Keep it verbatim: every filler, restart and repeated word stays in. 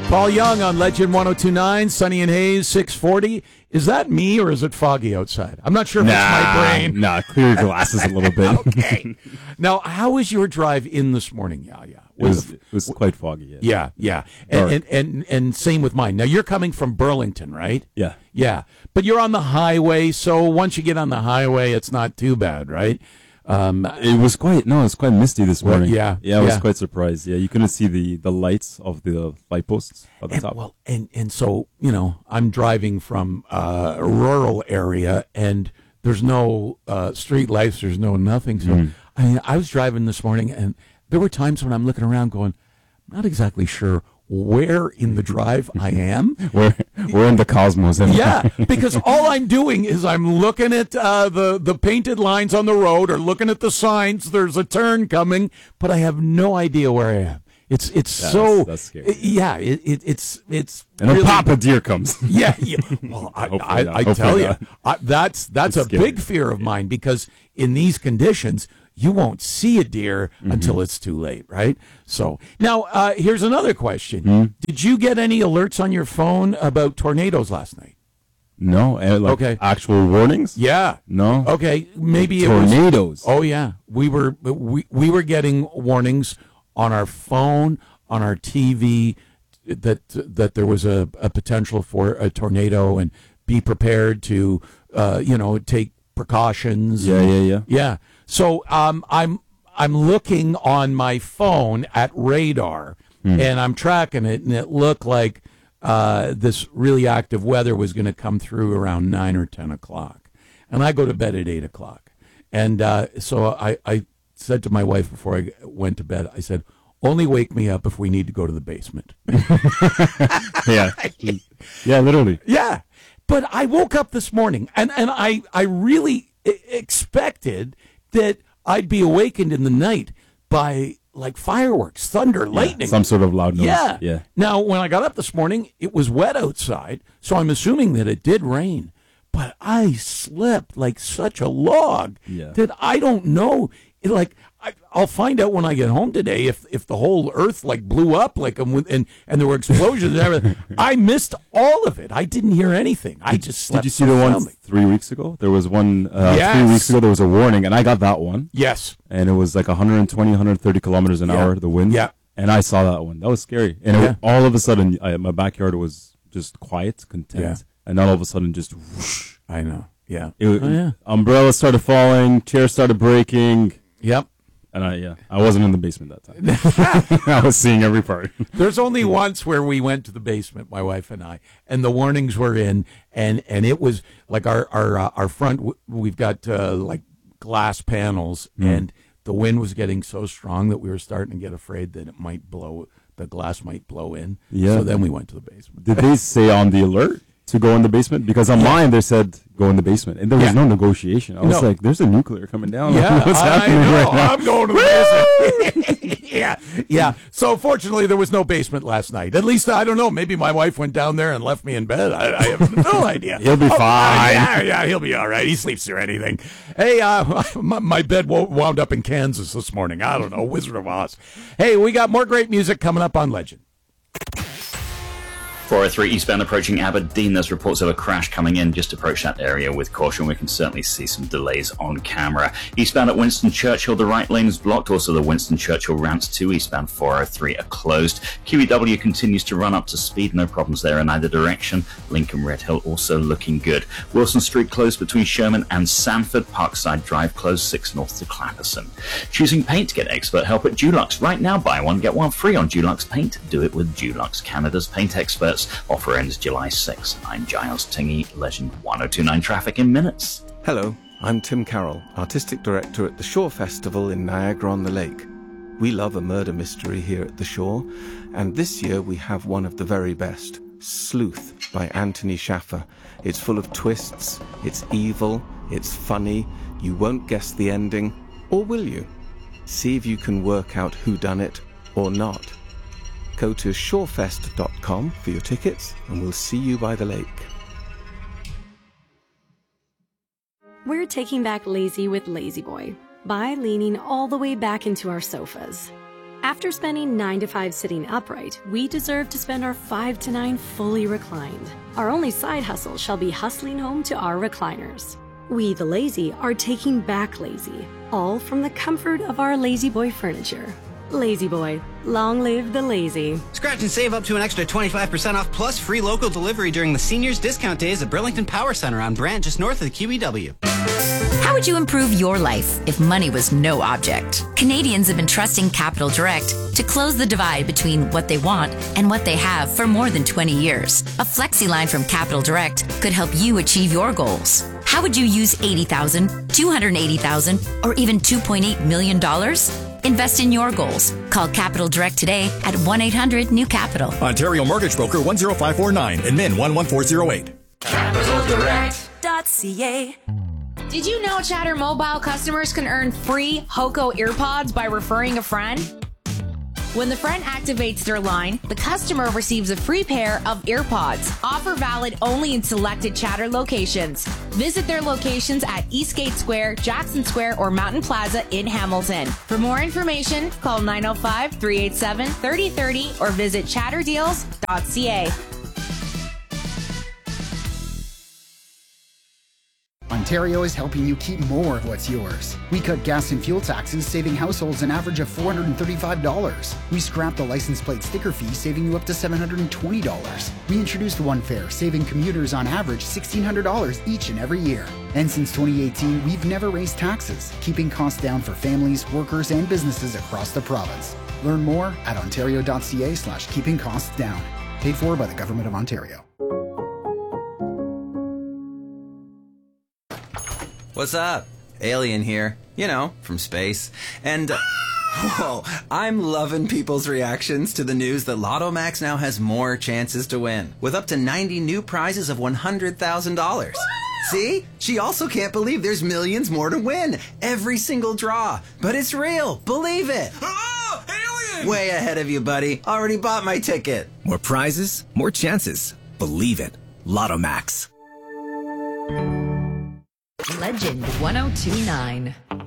Paul Young on Legend one oh two point nine, Sunny and Hayes, six forty. Is that me or is it foggy outside? I'm not sure if nah, it's my brain. Nah, clear your glasses a little bit. Okay. Now, how was your drive in this morning? Yeah, yeah. It was, it was quite foggy. Yeah, yeah. yeah. And, and, and, and same with mine. Now, you're coming from Burlington, right? Yeah. Yeah. But you're on the highway, so once you get on the highway, it's not too bad, right? Um, it was quite, no, it was quite misty this morning. Well, yeah. Yeah, I was yeah. quite surprised. Yeah, you couldn't see the, the lights of the light posts at the and, top. Well, and, and so, you know, I'm driving from uh, a rural area, and there's no uh, street lights, there's no nothing. So mm. I mean, I was driving this morning, and there were times when I'm looking around going, I'm not exactly sure where in the drive I am. we're, we're in the cosmos. Yeah, because all I'm doing is I'm looking at uh, the, the painted lines on the road or looking at the signs. There's a turn coming, but I have no idea where I am. It's it's yeah, so that's, that's scary. It, yeah. It, it it's it's and really, a papa deer comes. Yeah, yeah. Well, I I, I, I tell you, I, that's that's it's a scary. big fear of mine because in these conditions, you won't see a deer mm-hmm. until it's too late, right? So now uh, here's another question: mm-hmm. Did you get any alerts on your phone about tornadoes last night? No, uh, like okay. actual warnings. Yeah, no. Okay, maybe tornadoes. It was, oh yeah, we were we we were getting warnings on our phone, on our T V, that that there was a, a potential for a tornado, and be prepared to uh, you know take precautions. Yeah, and, yeah, yeah. Yeah. So um, I'm I'm looking on my phone at radar, hmm. and I'm tracking it, and it looked like uh, this really active weather was going to come through around nine or ten o'clock, and I go to bed at eight o'clock, and uh, so I, I said to my wife before I went to bed, I said, "Only wake me up if we need to go to the basement." yeah, yeah, literally, yeah. But I woke up this morning, and and I I really expected that I'd be awakened in the night by like fireworks, thunder, lightning. Yeah, some sort of loud noise. Yeah. yeah. Now, when I got up this morning, it was wet outside, so I'm assuming that it did rain. But I slept like such a log yeah. that I don't know. It, like I, I'll find out when I get home today if if the whole earth like blew up like and and, and there were explosions and everything. I missed all of it. I didn't hear anything. I did, just slept. Did you see so the one soundly. three weeks ago? There was one uh, yes. three weeks ago. There was a warning, and I got that one. Yes, and it was like one hundred twenty, one hundred thirty kilometers an yeah. hour. The wind. Yeah, and I saw that one. That was scary. And yeah. it, all of a sudden, I, my backyard was just quiet, content, yeah. and then all of a sudden, just whoosh. I know. Yeah, it, oh, yeah. Umbrellas started falling, chairs started breaking. Yep. And I, yeah, I wasn't in the basement that time. I was seeing every part. There's only once where we went to the basement, my wife and I, and the warnings were in, and, and it was like our our uh, our front. We've got uh, like glass panels, mm. and the wind was getting so strong that we were starting to get afraid that it might blow, the glass might blow in. Yeah. So then we went to the basement. Did they say on the alert to go in the basement? Because on yeah. mine they said go in the basement, and there was yeah. no negotiation. I was no. like, "There's a nuclear coming down." Yeah, What's I happening know. right now? I'm going to the basement. yeah, yeah. So fortunately, there was no basement last night. At least I don't know. Maybe my wife went down there and left me in bed. I, I have no idea. He'll be oh, fine. Yeah, yeah, he'll be all right. He sleeps through anything. Hey, uh, my, my bed wound up in Kansas this morning. I don't know, Wizard of Oz. Hey, we got more great music coming up on Legend. four oh three eastbound approaching Aberdeen. There's reports of a crash coming in. Just approach that area with caution. We can certainly see some delays on camera. Eastbound at Winston Churchill, the right lane is blocked. Also, the Winston Churchill routes to eastbound four oh three are closed. Q E W continues to run up to speed. No problems there in either direction. Lincoln Red Hill also looking good. Wilson Street closed between Sherman and Sanford. Parkside Drive closed six north to Clapperson. Choosing paint? Get expert help at Dulux. Right now, buy one, get one free on Dulux Paint. Do it with Dulux, Canada's paint experts. Offer ends July sixth. I'm Giles Tingy, Legend one oh two point nine Traffic in Minutes. Hello, I'm Tim Carroll, Artistic Director at the Shore Festival in Niagara-on-the-Lake. We love a murder mystery here at the Shore, and this year we have one of the very best, Sleuth by Anthony Shaffer. It's full of twists, it's evil, it's funny, you won't guess the ending, or will you? See if you can work out who done it or not. Go to shorefest dot com for your tickets, and we'll see you by the lake. We're taking back lazy with Lazy Boy by leaning all the way back into our sofas. After spending nine to five sitting upright, we deserve to spend our five to nine fully reclined. Our only side hustle shall be hustling home to our recliners. We, the lazy, are taking back lazy, all from the comfort of our Lazy Boy furniture. Lazy Boy, long live the lazy. Scratch and save up to an extra twenty-five percent off plus free local delivery during the seniors discount days at Burlington Power Center on Brant, just north of the Q E W. How would you improve your life if money was no object? Canadians have been trusting Capital Direct to close the divide between what they want and what they have for more than twenty years. A flexi line from Capital Direct could help you achieve your goals. How would you use eighty thousand dollars, two hundred eighty thousand dollars, or even two point eight million dollars? Invest in your goals. Call Capital Direct today at one eight hundred new capital. Ontario Mortgage Broker one zero five four nine and Min one one four zero eight. capital direct dot c a. Did you know Chatter Mobile customers can earn free Hoco earpods by referring a friend? When the friend activates their line, the customer receives a free pair of earpods. Offer valid only in selected Chatter locations. Visit their locations at Eastgate Square, Jackson Square, or Mountain Plaza in Hamilton. For more information, call nine oh five, three eight seven, three oh three oh or visit chatter deals dot c a. Ontario is helping you keep more of what's yours. We cut gas and fuel taxes, saving households an average of four hundred thirty-five dollars. We scrapped the license plate sticker fee, saving you up to seven hundred twenty dollars. We introduced One Fare, saving commuters on average sixteen hundred dollars each and every year. And since twenty eighteen, we've never raised taxes, keeping costs down for families, workers, and businesses across the province. Learn more at ontario dot c a slash keeping costs down. Paid for by the Government of Ontario. What's up? Alien here. You know, from space. And, uh, whoa, I'm loving people's reactions to the news that Lotto Max now has more chances to win, with up to ninety new prizes of one hundred thousand dollars. See? She also can't believe there's millions more to win. Every single draw. But it's real. Believe it. Oh, alien! Way ahead of you, buddy. Already bought my ticket. More prizes, more chances. Believe it. Lotto Max. Legend one oh two nine.